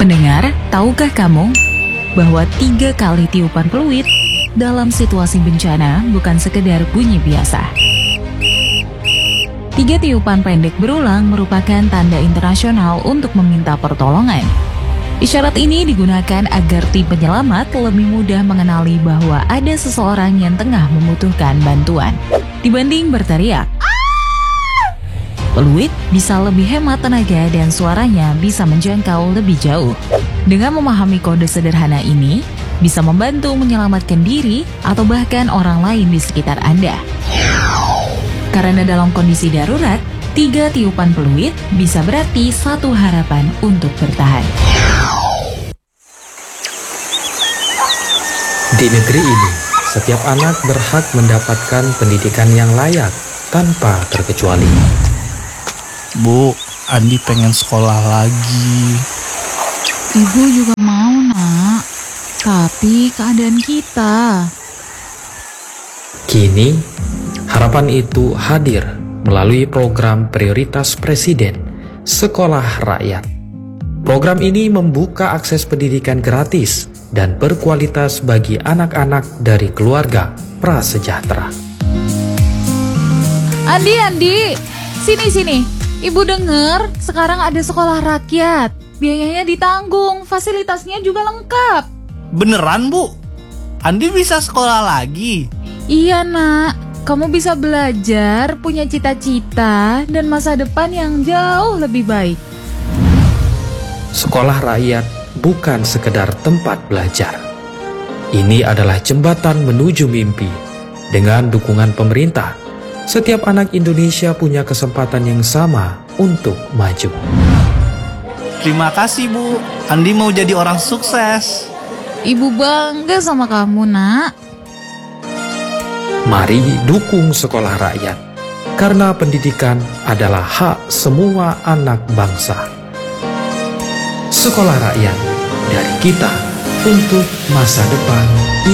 Pendengar, tahukah kamu bahwa 3 kali tiupan peluit dalam situasi bencana bukan sekedar bunyi biasa? 3 tiupan pendek berulang merupakan tanda internasional untuk meminta pertolongan. Isyarat ini digunakan agar tim penyelamat lebih mudah mengenali bahwa ada seseorang yang tengah membutuhkan bantuan dibanding berteriak. Peluit bisa lebih hemat tenaga dan suaranya bisa menjangkau lebih jauh. Dengan memahami kode sederhana ini, bisa membantu menyelamatkan diri atau bahkan orang lain di sekitar Anda. Karena dalam kondisi darurat, 3 tiupan peluit bisa berarti 1 harapan untuk bertahan. Di negeri ini, setiap anak berhak mendapatkan pendidikan yang layak tanpa terkecuali. Bu, Andi pengen sekolah lagi. Ibu juga mau, Nak. Tapi keadaan kita. Kini, harapan itu hadir melalui program prioritas Presiden, Sekolah Rakyat. Program ini membuka akses pendidikan gratis dan berkualitas bagi anak-anak dari keluarga prasejahtera. Andi, sini. Ibu dengar, sekarang ada sekolah rakyat. Biayanya ditanggung, fasilitasnya juga lengkap. Beneran, Bu? Andi bisa sekolah lagi? Iya, Nak. Kamu bisa belajar, punya cita-cita, dan masa depan yang jauh lebih baik. Sekolah rakyat bukan sekedar tempat belajar. Ini adalah jembatan menuju mimpi. Dengan dukungan pemerintah, setiap anak Indonesia punya kesempatan yang sama untuk maju. Terima kasih, Bu. Andi mau jadi orang sukses. Ibu bangga sama kamu, Nak. Mari dukung sekolah rakyat, karena pendidikan adalah hak semua anak bangsa. Sekolah rakyat dari kita untuk masa depan